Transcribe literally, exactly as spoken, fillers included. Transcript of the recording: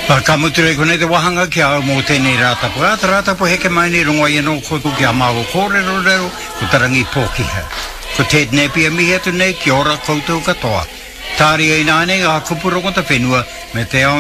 Pa kamuture kone te wahanga ki au mō tēnei rātapu. Ata rātapu heke mai ni rongo i anō kotu ki a māgo kōrero rero, ko tarangi pōkiha. Ko tēt nepia mihi atu nei ki ora koutou katoa. Tāri ai nāne ngā kupurongo ta whenua me te ao